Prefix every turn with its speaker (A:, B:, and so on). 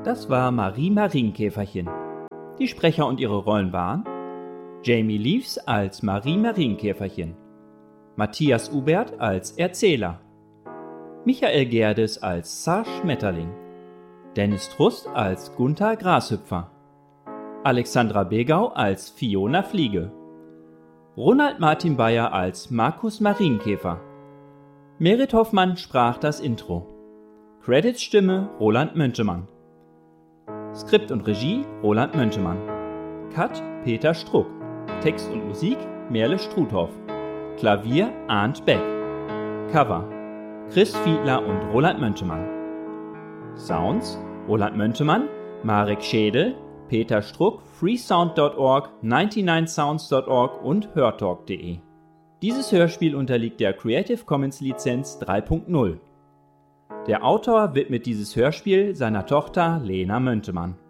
A: Das war Marie Marienkäferchen. Die Sprecher und ihre Rollen waren Jamie Leaves als Marie Marienkäferchen, Matthias Ubert als Erzähler, Michael Gerdes als Zar Schmetterling, Dennis Trust als Gunther Grashüpfer, Alexandra Begau als Fiona Fliege, Ronald Martin Bayer als Markus Marienkäfer. Merit Hoffmann sprach das Intro. Credits Stimme Roland Möntemann. Skript und Regie Roland Möntemann. Cut Peter Struck. Text und Musik Merle Struthoff. Klavier Arndt Beck. Cover Chris Fiedler und Roland Möntemann. Sounds Roland Möntemann, Marek Schädel, Peter Struck, freesound.org, 99sounds.org und hörtalk.de. Dieses Hörspiel unterliegt der Creative Commons Lizenz 3.0. Der Autor widmet dieses Hörspiel seiner Tochter Lena Möntemann.